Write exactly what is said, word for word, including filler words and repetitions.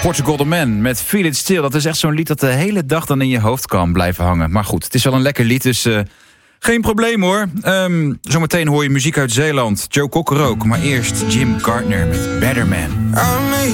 Portugal the Man met Feel It Still. Dat is echt zo'n lied dat de hele dag dan in je hoofd kan blijven hangen. Maar goed, het is wel een lekker lied, dus uh, geen probleem hoor. Um, zometeen hoor je muziek uit Zeeland. Joe Cocker ook. Maar eerst Jim Gardner met Better Man.